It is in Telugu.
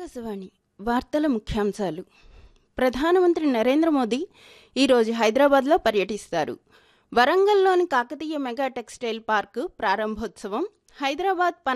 ఆకాశవాణి వార్తల ముఖ్యాంశాలు. ప్రధానమంత్రి నరేంద్ర మోదీ ఈరోజు హైదరాబాద్లో పర్యటిస్తారు. వరంగల్లోని కాకతీయ మెగా టెక్స్టైల్ పార్కు ప్రారంభోత్సవం, హైదరాబాద్